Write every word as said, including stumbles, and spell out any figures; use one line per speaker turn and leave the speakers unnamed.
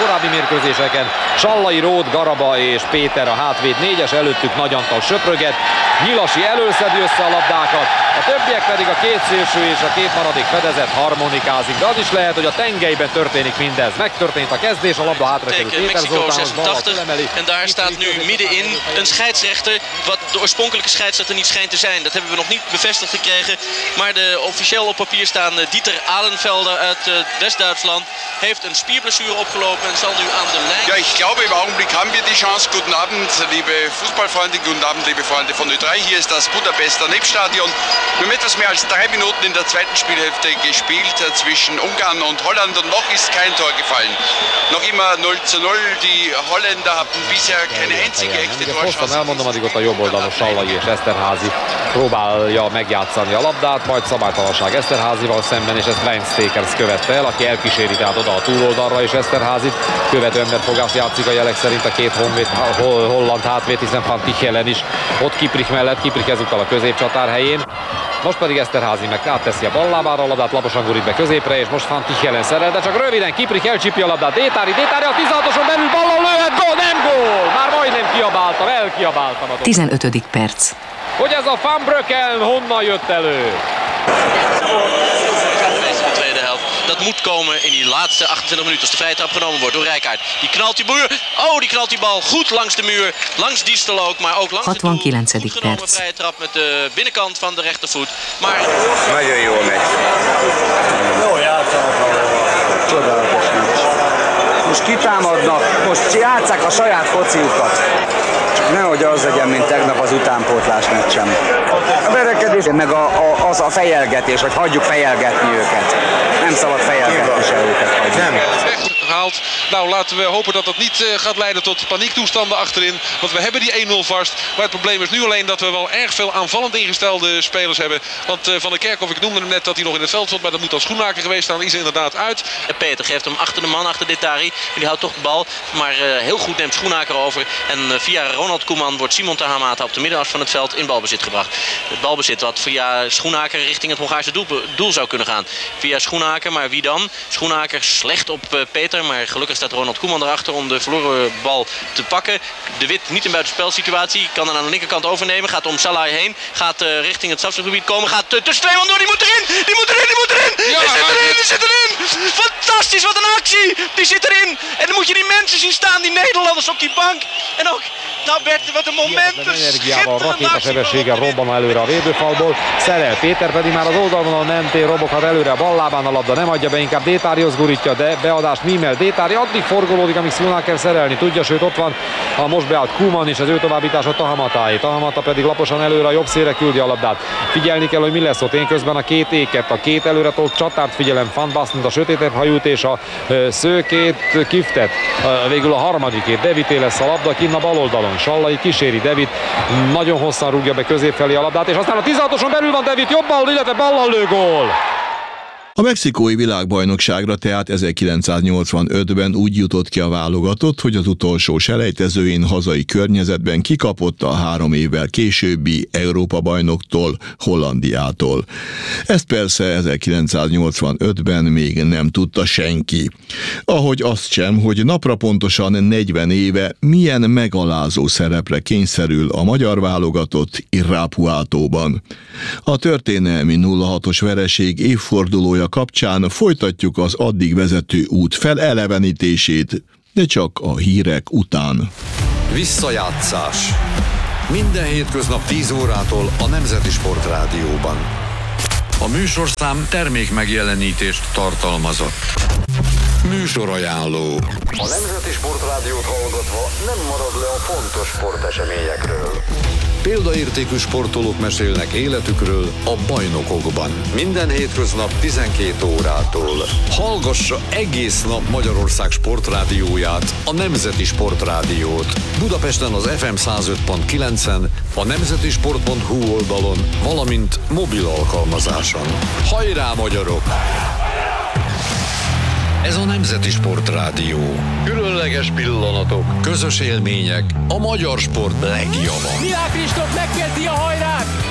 korábbi mérkőzéseken. Sallai, Ród, Garaba és Péter a hátvéd négyes, előttük Nagy Antal söpröget. Nyilasi előszedi össze a labdákat, a többiek pedig a két szélső és a két maradék fedezet harmonikázik. De az is lehet, hogy a tengelyben történik mindez. Megtörtént a kezdés, a labda hátra került Péter Zoltánhoz, bal fölemeli.
En daar staat nu middenin een scheidsrechter, wat de oorspronkelijke scheidsrechter niet schijnt te zijn. Dat hebben we nog niet bevestigd gekregen. Maar de officieel op papier staan Dieter Ahlenfelder uit West-Duitsland heeft een spierblessure opgelopen en zal nu aan de lijn.
Ja, ich glaube, im Augenblick haben wir die Chance. Guten Abend, liebe Fußballfreunde, guten Abend, liebe Freunde von Ö drei. Hier ist das Budapester Nebstadion. Wir haben etwas mehr als drei Minuten in der zweiten Spielhälfte gespielt zwischen Ungarn und Holland und noch ist kein Tor gefallen. Noch immer null zu null. Die Holländer hatten bisher keine einzige echte Torchance.
Elmondom, addig ott a jobb oldalon Sallai és Eszterházy próbálja megjátszani a labdát, majd szabálytalanság Eszterházyval szemben, és ezt Ryan Stakers követte el, aki elkíséri tehát oda a túloldalra, és Eszterházyt követő emberfogást játszik a jelek szerint a két honvéd, holland hátvéd, hiszen Van Tichelen is ott Kiprich mellett, Kiprich ezúttal a középcsatár helyén. Most pedig Eszterházy meg átteszi a ballábára a labdát, laposan gurít be középre, és most Van Tichelen szerel, de csak röviden Kiprich elcsípi a labdát, Détári, Détári a tizenhatoson belül ballal lőhet, gól, nem gól! Már majdnem kiabáltam, elkiabáltam. A
tizenötödik perc.
Hogy ez a Van Bröcken honnan jött elő?
Dat moet komen in die laatste achtentwintig minuten als de vrije trap genomen wordt door Rijkaard. Die knalt die muur. Oh, die knalt die bal goed langs de muur. Langs Diestel ook, maar ook langs
hatvankilencedik
het doel. Goed genomen vrije trap met de binnenkant van de rechtervoet. Maar...
Nagyon jól megy.
Jó játszanak, csodálatos meccs. Most kitámadnak, most játsszák a saját fociukat. Nehogy az legyen, mint tegnap az utánpótlás meccsem. A verekedés, meg a, a, az a fejelgetés, hogy hagyjuk fejelgetni őket. Nem szabad fejelgetni se őket hagyni. Nem.
Haalt. Nou, laten we hopen dat dat niet uh, gaat leiden tot paniektoestanden achterin. Want we hebben die één nul vast. Maar het probleem is nu alleen dat we wel erg veel aanvallend ingestelde spelers hebben. Want uh, Van der Kerkhoff, ik noemde hem net dat hij nog in het veld stond. Maar dat moet als Schoenmaker geweest zijn. Dan is er inderdaad uit.
Peter geeft hem achter de man, achter Détari. Die houdt toch de bal. Maar uh, heel goed neemt Schoenmaker over. En uh, via Ronald Koeman wordt Simon Tahamata op de middenas van het veld in balbezit gebracht. Het balbezit wat via Schoenmaker richting het Hongaarse doel, doel zou kunnen gaan. Via Schoenmaker, maar wie dan? Schoenmaker slecht op uh, Peter. Maar gelukkig staat Ronald Koeman erachter om de verloren bal te pakken. De Wit niet in buitenspelsituatie. Kan dan aan de linkerkant overnemen. Gaat om Salah heen. Gaat uh, richting het strafschopgebied komen. Gaat uh, tussen twee man door. Die moet erin. Die moet erin. Die moet erin. Ja, die zit erin. Die zit erin. Fantastisch. Wat een actie. Die zit erin. En dan moet je die mensen zien staan. Die Nederlanders op die bank. En ook... Nou Bert, wat een moment.
Energiával, rakétasebességgel robban előre a védőfalból. Szerel Péter pedig már az oldalon nem tér, roboghat előre a ballábán, a labda nem adja be, inkább Détárihoz gurítja, de beadást Mimel. Détári addig forgolódik, amíg Schoenmaker szerelni tudja, sőt ott van a most beállt Koeman is, az ő továbbítása Tahamatáé. Tahamata pedig laposan előre a jobb szélre küldi a labdát. Figyelni kell, hogy mi lesz ott. Én közben a két éket, a két előre tolt csatárt figyelem, Van Basten, a sötétebb hajút és a ö, szőkét, Kiftet. Ö, végül a harmadikét, Devité lesz a labda, kinn a bal oldalon. Sallai kíséri Devit, nagyon hosszan rúgja be középfelé a labdát, és aztán a tizenhatoson belül van Devit, jobb bal, illetve ballal lő, gól!
A mexikói világbajnokságra tehát ezerkilencszáznyolcvanötben úgy jutott ki a válogatott, hogy az utolsó selejtezőjén hazai környezetben kikapott a három évvel későbbi Európa-bajnoktól, Hollandiától. Ezt persze ezerkilencszáznyolcvanötben még nem tudta senki. Ahogy azt sem, hogy napra pontosan negyven éve milyen megalázó szerepre kényszerül a magyar válogatott Irapuatóban. A történelmi nulla hatos vereség évfordulója kapcsán folytatjuk az addig vezető út felelevenítését, de csak a hírek után.
Visszajátszás. Minden hétköznap tíz órától a Nemzeti Sport Rádióban. A műsorszám termék megjelenítést tartalmazott. Műsorajánló. A Nemzeti Sport Rádiót hallgatva nem marad le a fontos sporteseményekről. Példaértékű sportolók mesélnek életükről a bajnokokban. Minden hétköznap tizenkét órától. Hallgassa egész nap Magyarország sportrádióját, a Nemzeti Sportrádiót. Budapesten az ef em száz öt pont kilencen, a nemzetisport pont hu oldalon, valamint mobil alkalmazáson. Hajrá magyarok! Ez a Nemzeti Sport Rádió. Különleges pillanatok, közös élmények, a magyar sport legjava.
Milák Kristóf megkezdi a hajrát!